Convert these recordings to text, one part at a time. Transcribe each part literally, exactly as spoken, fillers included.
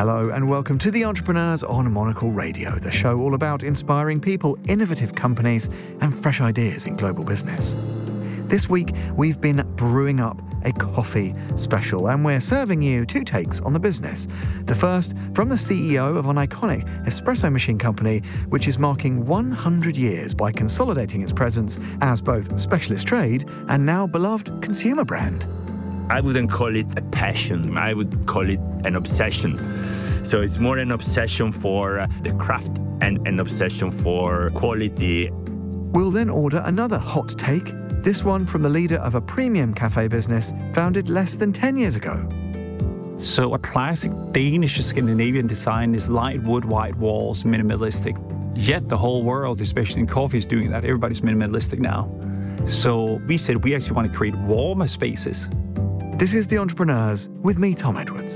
Hello and welcome to The Entrepreneurs on Monocle Radio, the show all about inspiring people, innovative companies and fresh ideas in global business. This week, we've been brewing up a coffee special and we're serving you two takes on the business. The first from the C E O of an iconic espresso machine company, which is marking one hundred years by consolidating its presence as both specialist trade and now beloved consumer brand. I wouldn't call it a passion. I would call it an obsession. So it's more an obsession for the craft and an obsession for quality. We'll then order another hot take, this one from the leader of a premium cafe business founded less than ten years ago. So a classic Danish Scandinavian design is light wood, white walls, minimalistic. Yet the whole world, especially in coffee, is doing that. Everybody's minimalistic now. So we said we actually want to create warmer spaces. This is The Entrepreneurs with me, Tom Edwards.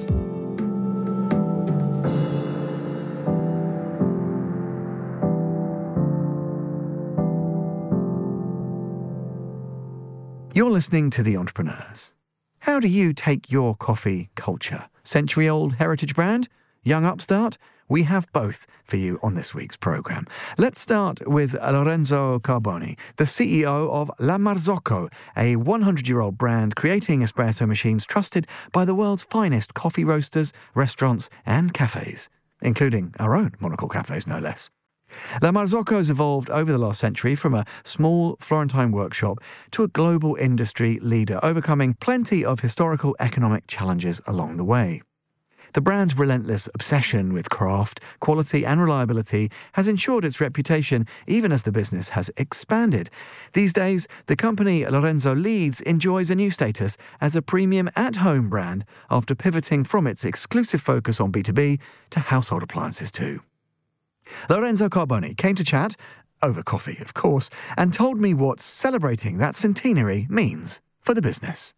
You're listening to The Entrepreneurs. How do you take your coffee culture? Century-old heritage brand? Young upstart? We have both for you on this week's programme. Let's start with Lorenzo Carboni, the C E O of La Marzocco, a hundred-year-old brand creating espresso machines trusted by the world's finest coffee roasters, restaurants and cafes, including our own Monocle cafes, no less. La Marzocco has evolved over the last century from a small Florentine workshop to a global industry leader, overcoming plenty of historical economic challenges along the way. The brand's relentless obsession with craft, quality and reliability has ensured its reputation even as the business has expanded. These days, the company Lorenzo leads enjoys a new status as a premium at-home brand after pivoting from its exclusive focus on B two B to household appliances too. Lorenzo Carboni came to chat, over coffee of course, and told me what celebrating that centenary means for the business.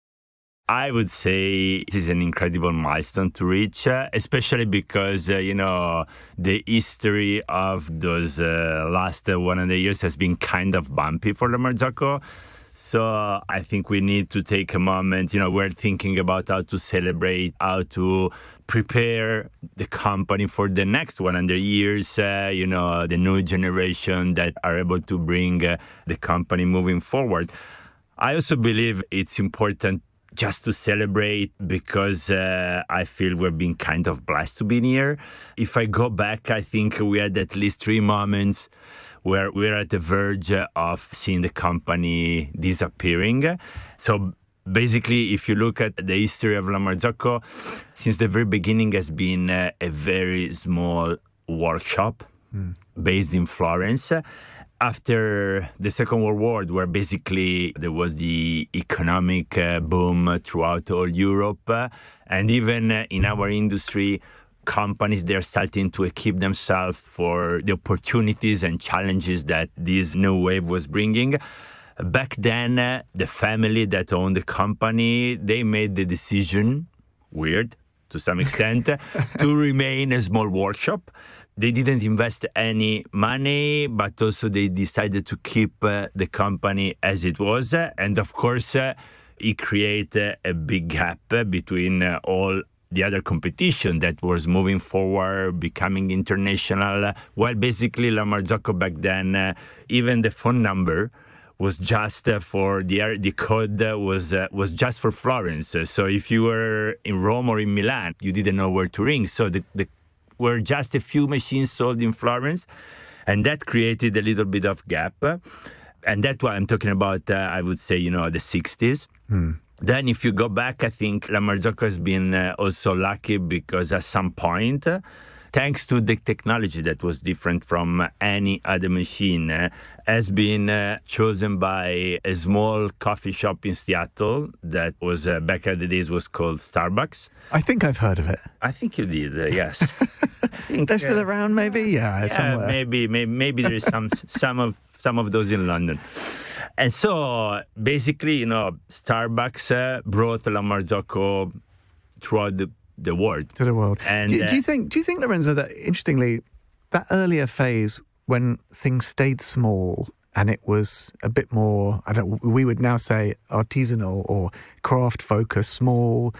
I would say this is an incredible milestone to reach, uh, especially because, uh, you know, the history of those uh, last uh, one hundred years has been kind of bumpy for La Marzocco. So uh, I think we need to take a moment, you know, we're thinking about how to celebrate, how to prepare the company for the next one hundred years, uh, you know, the new generation that are able to bring uh, the company moving forward. I also believe it's important just to celebrate because uh, I feel we're being kind of blessed to be here. If I go back, I think we had at least three moments where we're at the verge of seeing the company disappearing. So basically, if you look at the history of La Marzocco, since the very beginning has been uh, a very small workshop mm. based in Florence. After the Second World War, where basically there was the economic uh, boom throughout all Europe, uh, and even uh, in our industry, companies, they're starting to equip themselves for the opportunities and challenges that this new wave was bringing. Back then, uh, the family that owned the company, they made the decision, weird to some extent, to remain a small workshop. They didn't invest any money, but also they decided to keep uh, the company as it was. And of course, uh, it created a big gap between uh, all the other competition that was moving forward, becoming international. Well, basically, La Marzocco back then, uh, even the phone number was just uh, for the the code uh, was uh, was just for Florence. So if you were in Rome or in Milan, you didn't know where to ring. So the, the were just a few machines sold in Florence, and that created a little bit of gap. And that's why I'm talking about, uh, I would say, you know, the sixties. Hmm. Then if you go back, I think La Marzocco has been uh, also lucky because at some point, uh, thanks to the technology that was different from any other machine, uh, has been uh, chosen by a small coffee shop in Seattle that was, uh, back in the days, was called Starbucks. I think I've heard of it. I think you did, uh, yes. think, They're still uh, around, maybe? Yeah, yeah somewhere. maybe, maybe, maybe there is some, some of some of those in London. And so, basically, you know, Starbucks uh, brought La Marzocco throughout the, the world. To the world. And, do, uh, do you think, do you think, Lorenzo, that, interestingly, that earlier phase when things stayed small and it was a bit more, I don't we would now say artisanal or craft focused, small,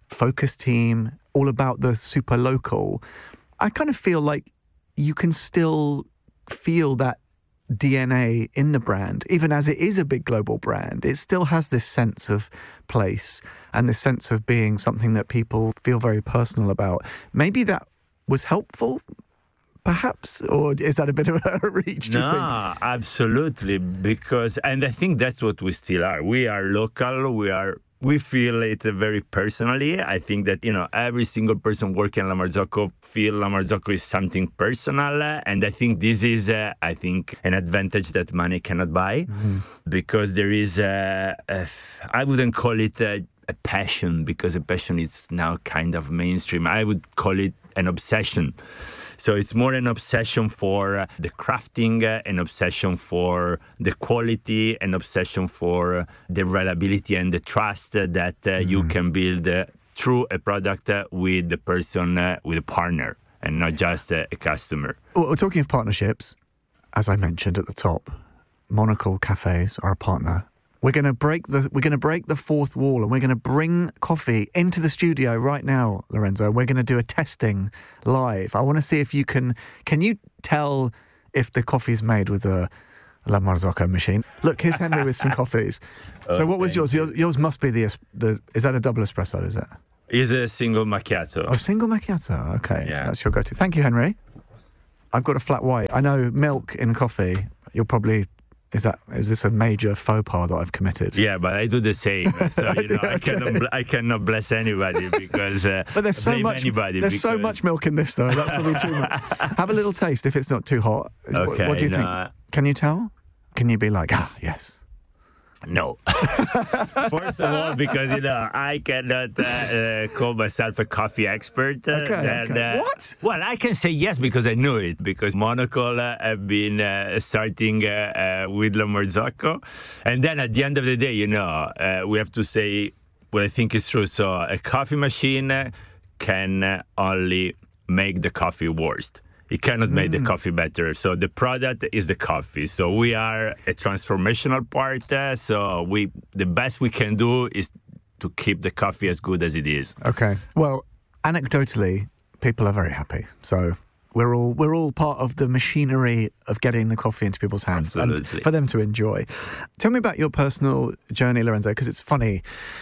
focus team, all about the super local, I kind of feel like you can still feel that D N A in the brand, even as it is a big global brand. It still has this sense of place and this sense of being something that people feel very personal about. Maybe that was helpful, perhaps, or is that a bit of a reach? Do you no, think? absolutely, because, and I think that's what we still are. We are local. We are. We feel it very personally. I think that, you know, every single person working at La Marzocco feel La Marzocco is something personal. And I think this is, uh, I think, an advantage that money cannot buy, mm-hmm. because there is, a, a, I wouldn't call it a, a passion, because a passion is now kind of mainstream. I would call it an obsession. So it's more an obsession for uh, the crafting, uh, an obsession for the quality, an obsession for uh, the reliability and the trust uh, that uh, mm. you can build uh, through a product uh, with the person, uh, with a partner, and not just uh, a customer. Well, talking of partnerships, as I mentioned at the top, Monocle Cafes are a partner. We're going to break the we're going to break the fourth wall, and we're going to bring coffee into the studio right now, Lorenzo. We're going to do a testing live. I want to see if you can can you tell if the coffee is made with a La Marzocco machine. Look, here's Henry with some coffees. So, oh, what was yours? yours? Yours must be the the. Is that a double espresso? Is it? It's a single macchiato. Oh, single macchiato. Okay, yeah, that's your go-to. Thank you, Henry. I've got a flat white. I know milk in coffee. You'll probably. Is that is this a major faux pas that I've committed? Yeah, but I do the same. So you know, okay. I cannot I cannot bless anybody because. Uh, but there's so much. There's because... so much milk in this though. That's probably too much. Have a little taste if it's not too hot. Okay. What, what do you no. think? Can you tell? Can you be like, ah, yes? No. First of all, because, you know, I cannot uh, uh, call myself a coffee expert. Uh, okay, and, okay. Uh, what? Well, I can say yes because I knew it, because Monocle uh, have been uh, starting uh, uh, with La Marzocco. And then at the end of the day, you know, uh, we have to say what I think is true. So a coffee machine can only make the coffee worse. It cannot make mm. the coffee better. So the product is the coffee. So we are a transformational part. Uh, so we the best we can do is to keep the coffee as good as it is. Okay. Well, anecdotally, people are very happy. So we're all we're all part of the machinery of getting the coffee into people's hands. Absolutely. And for them to enjoy. Tell me about your personal journey, Lorenzo, because it's funny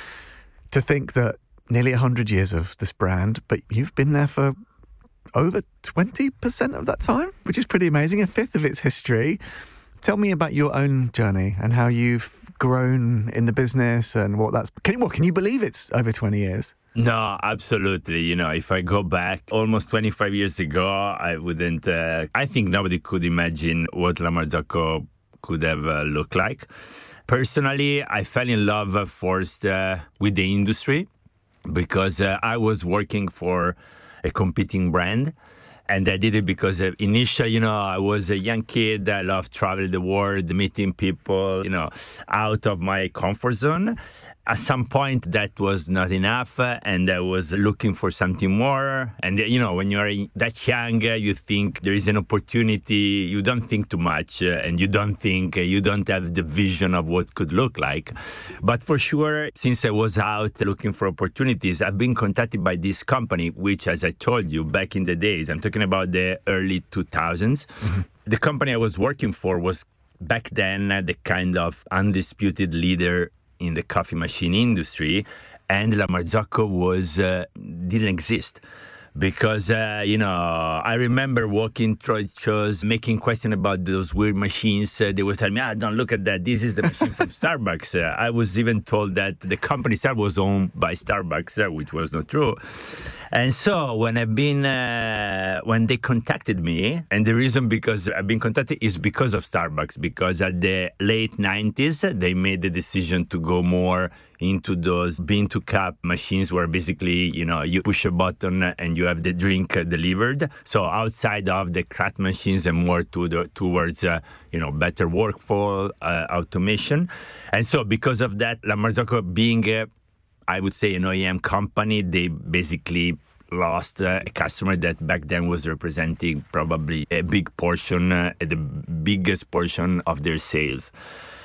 to think that nearly one hundred years of this brand, but you've been there for over twenty percent of that time, which is pretty amazing, a fifth of its history. Tell me about your own journey and how you've grown in the business and what that's... Can, what, can you believe it's over twenty years? No, absolutely. You know, if I go back almost twenty-five years ago, I wouldn't... Uh, I think nobody could imagine what La Marzocco could have uh, looked like. Personally, I fell in love uh, first uh, with the industry because uh, I was working for a competing brand. And I did it because uh, initially, you know, I was a young kid. I loved traveling the world, meeting people, you know, out of my comfort zone. At some point, that was not enough, uh, and I was looking for something more. And, uh, you know, when you're that young, uh, you think there is an opportunity. You don't think too much, uh, and you don't think, uh, you don't have the vision of what could look like. But for sure, since I was out looking for opportunities, I've been contacted by this company, which, as I told you, back in the days, I'm talking about the early two thousands. Mm-hmm. The company I was working for was back then uh, the kind of undisputed leader in the coffee machine industry, and La Marzocco was uh, didn't exist. Because, uh, you know, I remember walking trade shows, making questions about those weird machines. Uh, they would tell me, ah, don't look at that. This is the machine from Starbucks. Uh, I was even told that the company itself was owned by Starbucks, uh, which was not true. And so when I've been, uh, when they contacted me, and the reason because I've been contacted is because of Starbucks, because at the late nineties, they made the decision to go more into those bean-to-cup machines where basically, you know, you push a button and you have the drink uh, delivered. So outside of the craft machines and more to the, towards, uh, you know, better workflow, uh, automation. And so because of that, La Marzocco being, uh, I would say, an O E M company, they basically lost uh, a customer that back then was representing probably a big portion, uh, the biggest portion of their sales.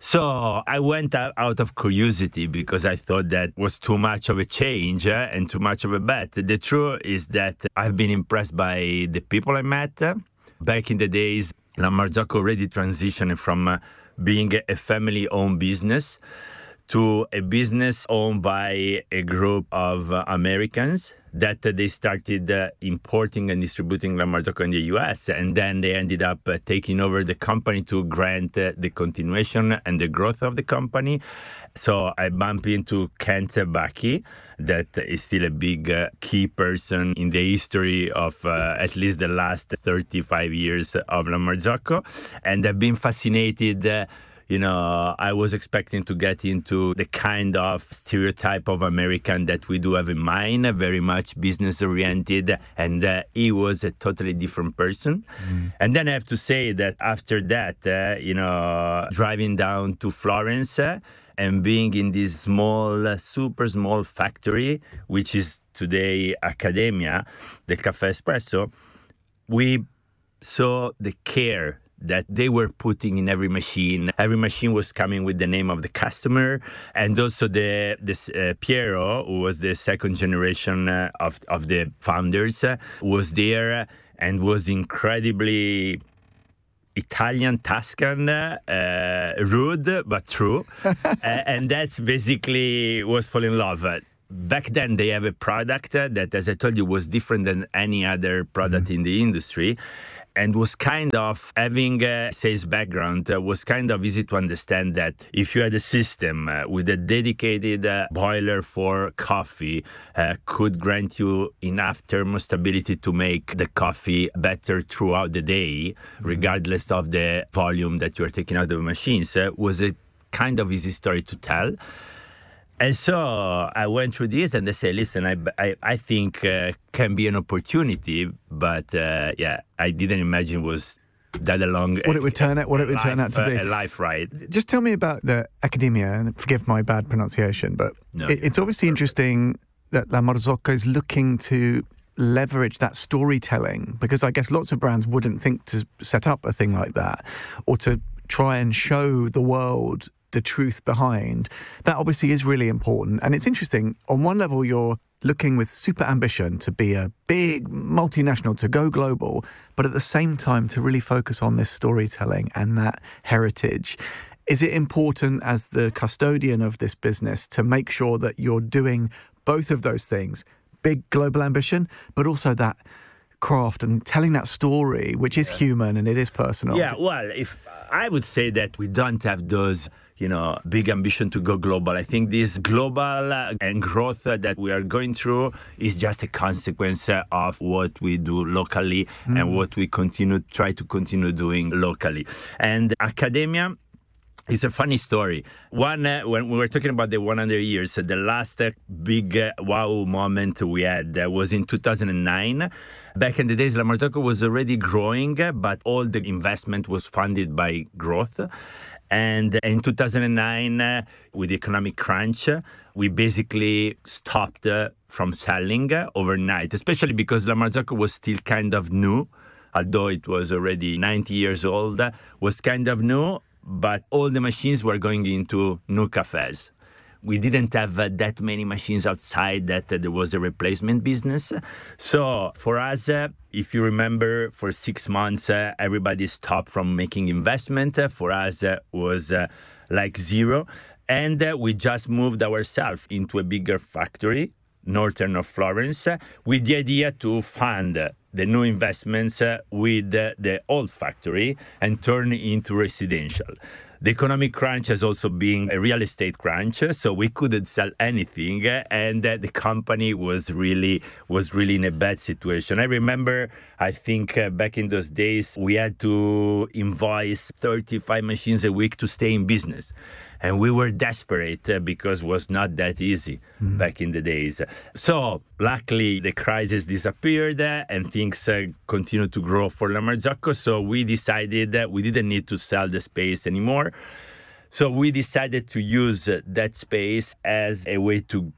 So I went out of curiosity because I thought that was too much of a change uh, and too much of a bet. The truth is that I've been impressed by the people I met. Back in the days, La Marzocco already transitioned from uh, being a family-owned business to a business owned by a group of uh, Americans that uh, they started uh, importing and distributing La Marzocco in the U S, and then they ended up uh, taking over the company to grant uh, the continuation and the growth of the company. So I bumped into Kent Bucky, that is still a big uh, key person in the history of uh, at least the last thirty-five years of La Marzocco, and I've been fascinated uh, You know, I was expecting to get into the kind of stereotype of American that we do have in mind, very much business-oriented, and uh, he was a totally different person. Mm. And then I have to say that after that, uh, you know, driving down to Florence uh, and being in this small, uh, super small factory, which is today Accademia, the Caffè Espresso, we saw the care that they were putting in every machine. Every machine was coming with the name of the customer, and also the this uh, Piero, who was the second generation uh, of of the founders, uh, was there and was incredibly Italian, Tuscan, uh, rude but true, uh, and that's basically was fall in love. Back then, they have a product uh, that, as I told you, was different than any other product mm-hmm. in the industry. And was kind of having a sales background, uh, was kind of easy to understand that if you had a system uh, with a dedicated uh, boiler for coffee, uh, could grant you enough thermostability to make the coffee better throughout the day, mm-hmm. regardless of the volume that you are taking out of the machines, uh, was a kind of easy story to tell. And so I went through this and they said, listen, I, I, I think uh, can be an opportunity, but uh, yeah, I didn't imagine it was that a long... What it would turn out, what it would life, turn out to be. Uh, a life ride. Just tell me about the Accademia, and forgive my bad pronunciation, but no, it, it's obviously interesting that La Marzocco is looking to leverage that storytelling, because I guess lots of brands wouldn't think to set up a thing like that, or to try and show the world the truth behind. That obviously is really important. And it's interesting, on one level you're looking with super ambition to be a big multinational, to go global, but at the same time to really focus on this storytelling and that heritage. Is it important as the custodian of this business to make sure that you're doing both of those things, big global ambition, but also that craft and telling that story, which is human and it is personal? Yeah, well, if I would say that we don't have those, you know, big ambition to go global. I think this global uh, and growth uh, that we are going through is just a consequence uh, of what we do locally mm. and what we continue try to continue doing locally. And Accademia, it's a funny story. One, uh, when we were talking about the one hundred years, uh, the last uh, big uh, wow moment we had uh, was in two thousand nine. Back in the days, La Marzocco was already growing, uh, but all the investment was funded by growth. And in two thousand nine, uh, with the economic crunch, uh, we basically stopped uh, from selling uh, overnight, especially because La Marzocco was still kind of new, although it was already ninety years old, uh, was kind of new. But all the machines were going into new cafes. We didn't have uh, that many machines outside that uh, there was a replacement business. So for us, uh, if you remember, for six months, uh, everybody stopped from making investment. Uh, for us, uh, was uh, like zero. And uh, we just moved ourselves into a bigger factory, northern of Florence, uh, with the idea to fund uh, the new investments uh, with uh, the old factory and turn it into residential. The economic crunch has also been a real estate crunch, so we couldn't sell anything, uh, and uh, the company was really was really in a bad situation. I remember, I think uh, back in those days, we had to invoice thirty-five machines a week to stay in business. And we were desperate uh, because it was not that easy mm. back in the days. So luckily, the crisis disappeared uh, and things uh, continued to grow for La Marzocco. So we decided that we didn't need to sell the space anymore. So we decided to use uh, that space as a way to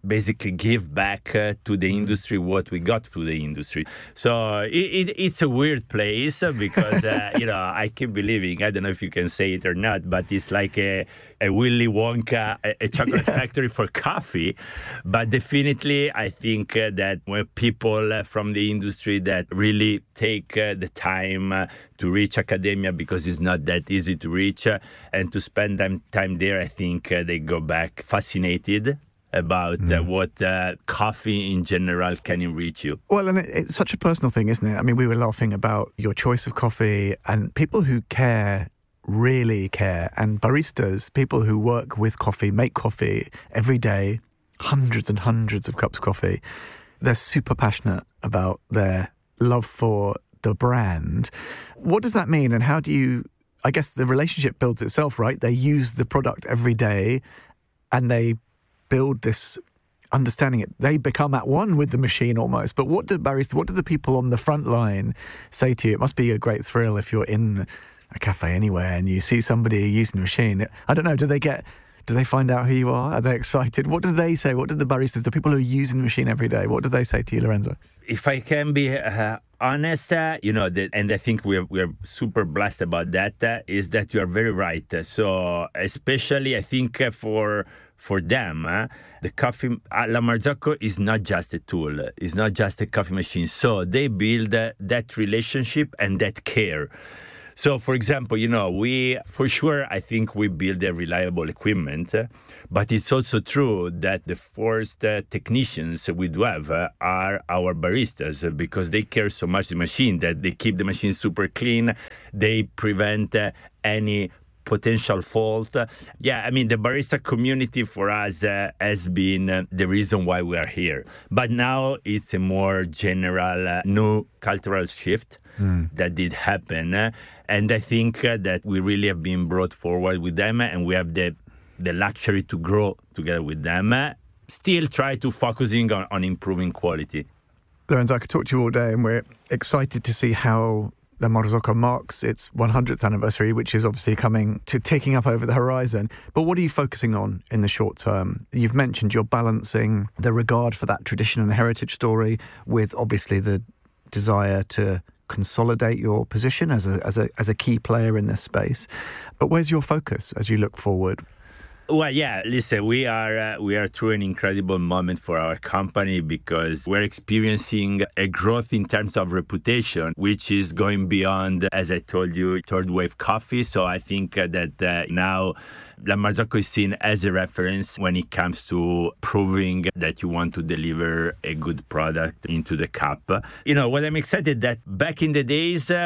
basically give back uh, to the industry what we got through the industry. So it, it, it's a weird place because, uh, you know, I keep believing, I don't know if you can say it or not, but it's like a, a Willy Wonka, a, a chocolate yeah. factory for coffee. But definitely, I think uh, that when people uh, from the industry that really take uh, the time uh, to reach academia, because it's not that easy to reach, uh, and to spend time, time there, I think uh, they go back fascinated about mm. uh, what uh, coffee in general can enrich you. Well, and it, it's such a personal thing, isn't it? I mean, we were laughing about your choice of coffee, and people who care really care. And baristas, people who work with coffee, make coffee every day, hundreds and hundreds of cups of coffee, they're super passionate about their love for the brand. What does that mean? And how do you, I guess the relationship builds itself, right? They use the product every day and they build this understanding it. They become at one with the machine almost. But what do baristas, what do the people on the front line say to you? It must be a great thrill if you're in a cafe anywhere and you see somebody using the machine. I don't know, do they get, do they find out who you are? Are they excited? What do they say? What do the baristas, the people who are using the machine every day, what do they say to you, Lorenzo? If I can be uh, honest, uh, you know, the, and I think we're we're super blessed about that, uh, is that you are very right. So especially, I think uh, for for them, uh, the coffee, uh, La Marzocco is not just a tool. It's not just a coffee machine. So they build uh, that relationship and that care. So, for example, you know, we, for sure, I think we build a reliable equipment, uh, but it's also true that the first uh, technicians we do have uh, are our baristas uh, because they care so much the machine that they keep the machine super clean. They prevent uh, any potential fault. Uh, yeah, I mean, the barista community for us uh, has been uh, the reason why we are here. But now it's a more general uh, new cultural shift mm. that did happen. Uh, and I think uh, that we really have been brought forward with them and we have the the luxury to grow together with them. Uh, still try to focusing on, on improving quality. Lorenzo, I could talk to you all day and we're excited to see how La Marzocco marks its one hundredth anniversary, which is obviously coming to ticking up over the horizon. But what are you focusing on in the short term? You've mentioned you're balancing the regard for that tradition and heritage story with obviously the desire to consolidate your position as a as a as a key player in this space. But where's your focus as you look forward? Well, yeah, listen, we are uh, we are through an incredible moment for our company because we're experiencing a growth in terms of reputation, which is going beyond, as I told you, third wave coffee. So I think uh, that uh, now La Marzocco is seen as a reference when it comes to proving that you want to deliver a good product into the cup. You know, what I'm excited that back in the days, uh,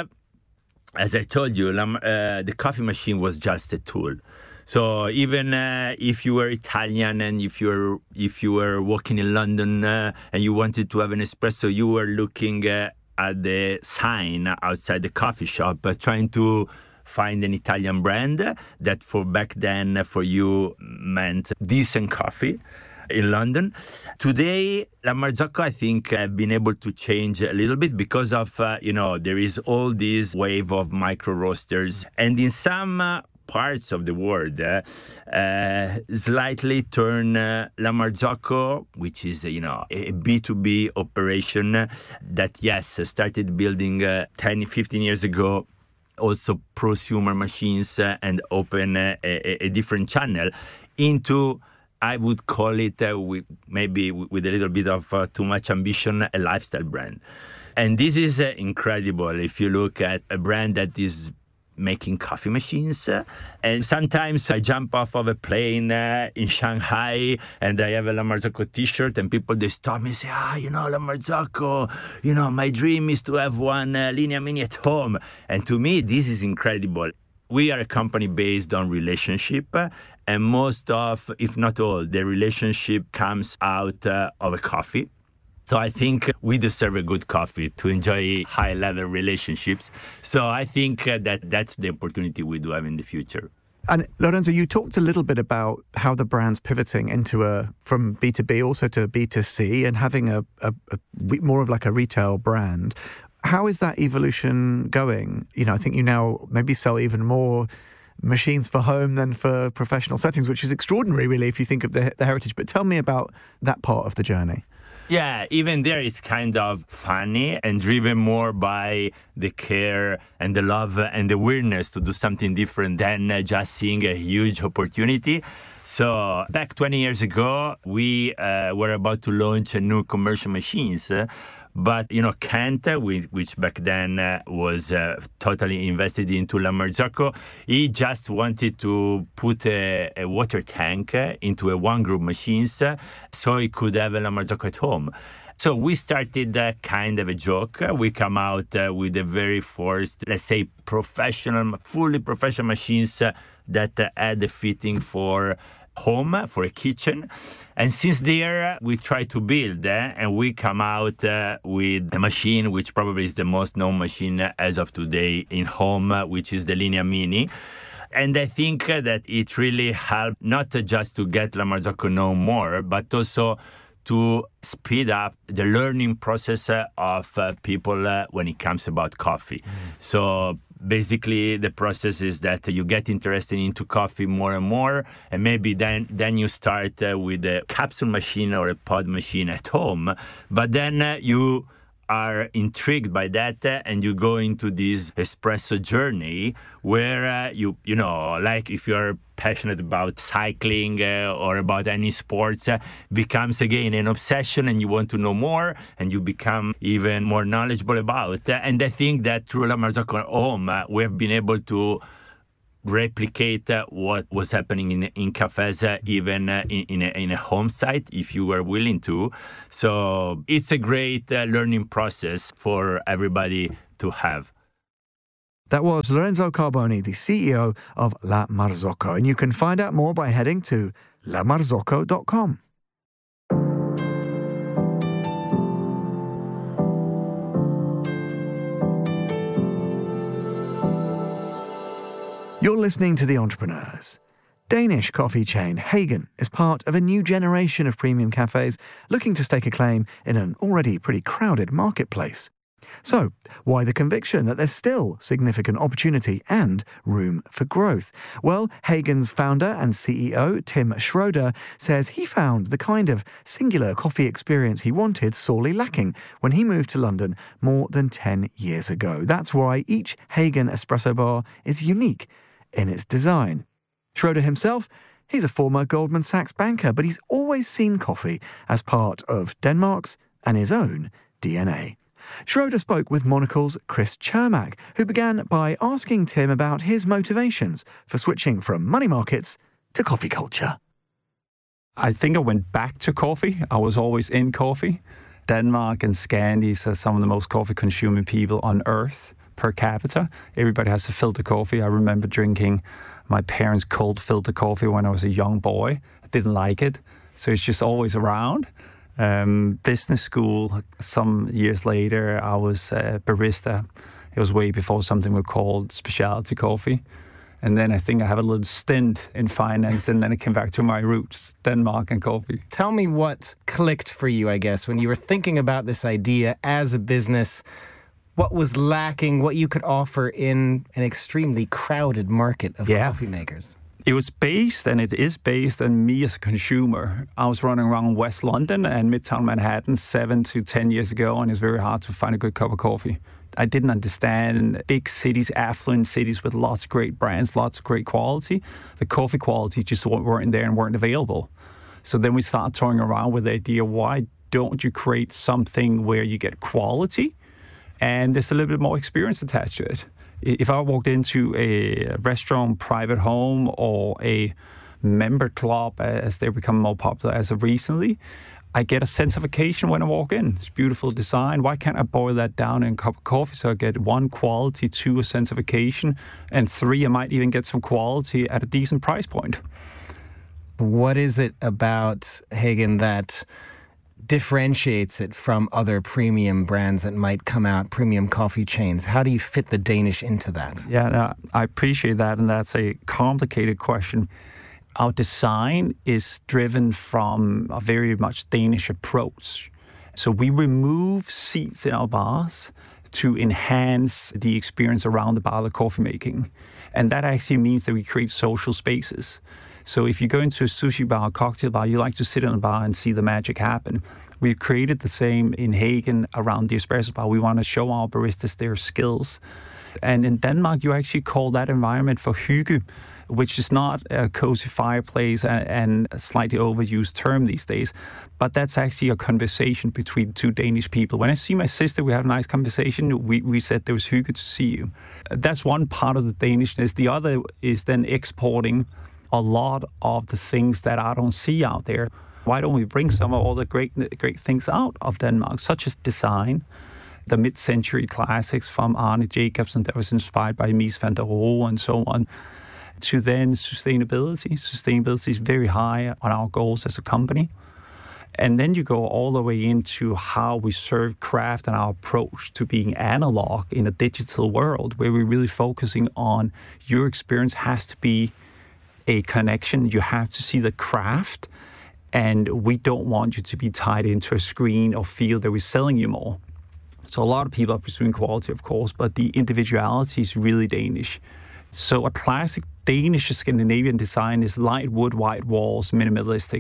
as I told you, uh, the coffee machine was just a tool. So even uh, if you were Italian and if you were if you were walking in London uh, and you wanted to have an espresso, you were looking uh, at the sign outside the coffee shop, uh, trying to find an Italian brand that for back then uh, for you meant decent coffee in London. Today, La Marzocco, I think, have been able to change a little bit because of, uh, you know, there is all this wave of micro roasters. And in some uh, parts of the world, uh, uh, slightly turn uh, La Marzocco, which is, uh, you know, a B two B operation that, yes, started building uh, ten, fifteen years ago, also prosumer machines uh, and open uh, a, a different channel into, I would call it, uh, with maybe with a little bit of uh, too much ambition, a lifestyle brand. And this is uh, incredible if you look at a brand that is making coffee machines. Uh, and sometimes I jump off of a plane uh, in Shanghai and I have a La Marzocco t-shirt and people, they stop me and say, ah, you know, La Marzocco, you know, my dream is to have one uh, Linea Mini at home. And to me, this is incredible. We are a company based on relationship uh, and most of, if not all, the relationship comes out uh, of a coffee. So I think we deserve a good coffee to enjoy high-level relationships. So I think uh, that that's the opportunity we do have in the future. And Lorenzo, you talked a little bit about how the brand's pivoting into a from B two B also to B two C and having a, a, a more of like a retail brand. How is that evolution going? You know, I think you now maybe sell even more machines for home than for professional settings, which is extraordinary, really, if you think of the, the heritage. But tell me about that part of the journey. Yeah, even there it's kind of funny and driven more by the care and the love and the willingness to do something different than uh, just seeing a huge opportunity. So back twenty years ago, we uh, were about to launch a new commercial machines. Uh, But, you know, Kent, which back then uh, was uh, totally invested into La Marzocco, he just wanted to put a, a water tank uh, into a one-group machines uh, so he could have a La Marzocco at home. So we started uh, kind of a joke. We come out uh, with the very first, let's say, professional, fully professional machines uh, that uh, had the fitting for home, for a kitchen. And since there, we try to build, uh, and we come out uh, with a machine which probably is the most known machine as of today in home, uh, which is the Linea Mini. And I think uh, that it really helped not just to get La Marzocco known more, but also to speed up the learning process uh, of uh, people uh, when it comes about coffee. Mm. So basically, the process is that you get interested into coffee more and more, and maybe then, then you start uh, with a capsule machine or a pod machine at home. But then uh, you are intrigued by that uh, and you go into this espresso journey where uh, you, you know, like if you're passionate about cycling uh, or about any sports, uh, becomes again an obsession and you want to know more and you become even more knowledgeable about. Uh, and I think that through La Marzocco Home, uh, we have been able to replicate uh, what was happening in in cafes, uh, even uh, in in a, in a home site, if you were willing to. So it's a great uh, learning process for everybody to have. That was Lorenzo Carboni, the C E O of La Marzocco, and you can find out more by heading to la marzocco dot com. You're listening to The Entrepreneurs. Danish coffee chain Hagen is part of a new generation of premium cafes looking to stake a claim in an already pretty crowded marketplace. So, why the conviction that there's still significant opportunity and room for growth? Well, Hagen's founder and C E O, Tim Schroeder, says he found the kind of singular coffee experience he wanted sorely lacking when he moved to London more than ten years ago. That's why each Hagen espresso bar is unique in its design. Schroeder himself, he's a former Goldman Sachs banker, but he's always seen coffee as part of Denmark's and his own D N A. Schroeder spoke with Monocle's Chris Chermak, who began by asking Tim about his motivations for switching from money markets to coffee culture. I think I went back to coffee. I was always in coffee. Denmark and Scandis are some of the most coffee-consuming people on earth per capita. Everybody has a filter coffee. I remember drinking my parents' cold filter coffee when I was a young boy. I didn't like it, so it's just always around. Um, business school, some years later, I was a barista. It was way before something we called specialty coffee. And then I think I have a little stint in finance, and then I came back to my roots, Denmark and coffee. Tell me what clicked for you, I guess, when you were thinking about this idea as a business. What was lacking, what you could offer in an extremely crowded market of yeah. coffee makers? It was based, and it is based on me as a consumer. I was running around West London and Midtown Manhattan seven to ten years ago, and it's very hard to find a good cup of coffee. I didn't understand big cities, affluent cities with lots of great brands, lots of great quality. The coffee quality just weren't there and weren't available. So then we started toying around with the idea, why don't you create something where you get quality and there's a little bit more experience attached to it? If I walked into a restaurant, private home, or a member club, as they become more popular as of recently, I get a sense of occasion when I walk in. It's beautiful design. Why can't I boil that down in a cup of coffee so I get one, quality, two, a sense of occasion, and three, I might even get some quality at a decent price point. What is it about Hagen that differentiates it from other premium brands that might come out, premium coffee chains? How do you fit the Danish into that? Yeah, no, I appreciate that, and that's a complicated question. Our design is driven from a very much Danish approach. So we remove seats in our bars to enhance the experience around the bar of coffee making. And that actually means that we create social spaces. So if you go into a sushi bar, cocktail bar, you like to sit in a bar and see the magic happen. We've created the same in Hagen around the espresso bar. We want to show our baristas their skills. And in Denmark, you actually call that environment for hygge, which is not a cozy fireplace and a slightly overused term these days, but that's actually a conversation between two Danish people. When I see my sister, we have a nice conversation. We, we said there was hygge to see you. That's one part of the Danishness. The other is then exporting a lot of the things that I don't see out there. Why don't we bring some of all the great great things out of Denmark, such as design, the mid-century classics from Arne Jacobsen that was inspired by Mies van der Rohe and so on, to then sustainability. Sustainability is very high on our goals as a company. And then you go all the way into how we serve craft and our approach to being analog in a digital world, where we're really focusing on your experience has to be a connection. You have to see the craft, and we don't want you to be tied into a screen or feel that we're selling you more. So a lot of people are pursuing quality, of course, but the individuality is really Danish. So a classic Danish Scandinavian design is light wood, white walls, minimalistic.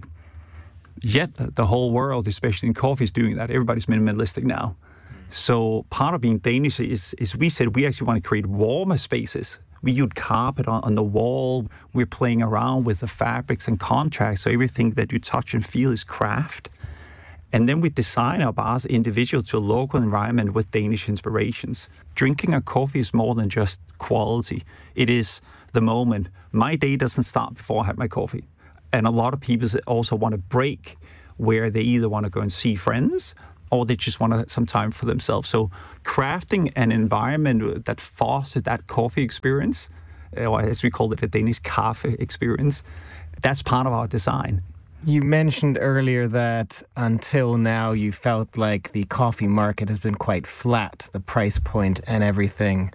Yet the whole world, especially in coffee, is doing that. Everybody's minimalistic now. So part of being Danish is, is we said we actually want to create warmer spaces. We use carpet on, on the wall. We're playing around with the fabrics and contrasts. So everything that you touch and feel is craft. And then we design our bars individual to a local environment with Danish inspirations. Drinking a coffee is more than just quality. It is the moment. My day doesn't start before I have my coffee. And a lot of people also want a break where they either want to go and see friends or they just want to some time for themselves. So crafting an environment that fosters that coffee experience, or as we call it, a Danish kaffe experience, that's part of our design. You mentioned earlier that until now you felt like the coffee market has been quite flat, the price point and everything.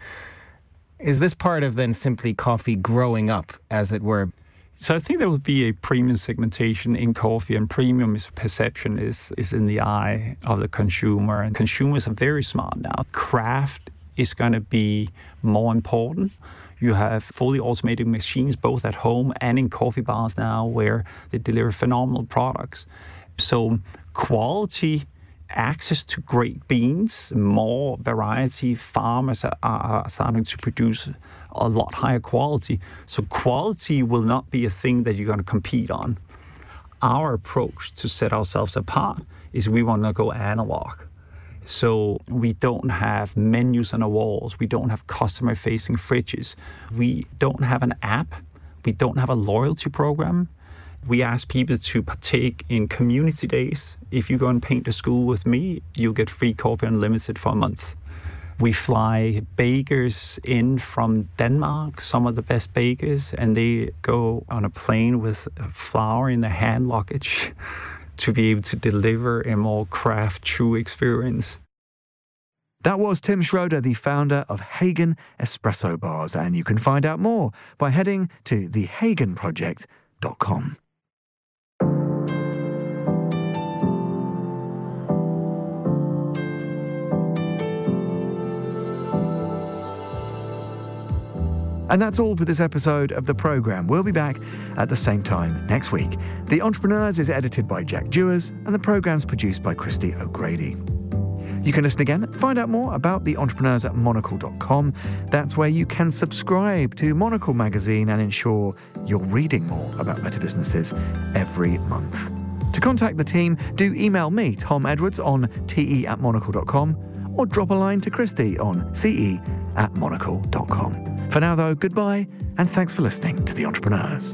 Is this part of then simply coffee growing up, as it were? So I think there will be a premium segmentation in coffee, and premium is perception is, is in the eye of the consumer, and consumers are very smart now. Craft is going to be more important. You have fully automated machines both at home and in coffee bars now where they deliver phenomenal products. So quality, access to great beans, more variety, farmers are, are starting to produce a lot higher quality. So quality will not be a thing that you're going to compete on. Our approach to set ourselves apart is we want to go analog. So we don't have menus on the walls. We don't have customer-facing fridges. We don't have an app. We don't have a loyalty program. We ask people to partake in community days. If you go and paint a school with me, you'll get free coffee unlimited for a month. We fly bakers in from Denmark, some of the best bakers, and they go on a plane with flour in their hand luggage to be able to deliver a more craft true experience. That was Tim Schroeder, the founder of Hagen Espresso Bars, and you can find out more by heading to the hagen project dot com. And that's all for this episode of the programme. We'll be back at the same time next week. The Entrepreneurs is edited by Jack Dewars, and the programme's produced by Christy O'Grady. You can listen again, find out more about The Entrepreneurs at monocle dot com. That's where you can subscribe to Monocle magazine and ensure you're reading more about better businesses every month. To contact the team, do email me, Tom Edwards, on te at monocle dot com, or drop a line to Christy on ce at monocle dot com. For now, though, goodbye, and thanks for listening to The Entrepreneurs.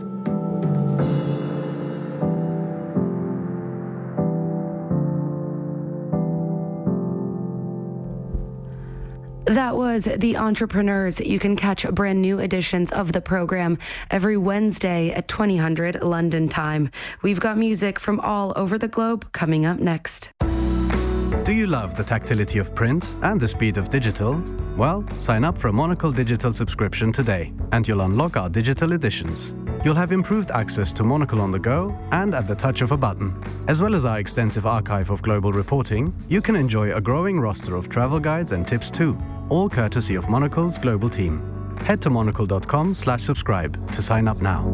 That was The Entrepreneurs. You can catch brand new editions of the program every Wednesday at twenty hundred London time. We've got music from all over the globe coming up next. Do you love the tactility of print and the speed of digital? Well, sign up for a Monocle digital subscription today, and you'll unlock our digital editions. You'll have improved access to Monocle on the go and at the touch of a button. As well as our extensive archive of global reporting, you can enjoy a growing roster of travel guides and tips too, all courtesy of Monocle's global team. Head to monocle.com slash subscribe to sign up now.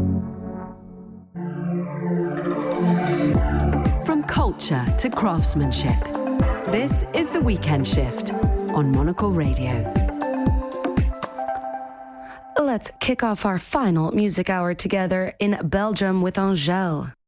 From culture to craftsmanship, this is The Weekend Shift on Monocle Radio. Let's kick off our final music hour together in Belgium with Angèle.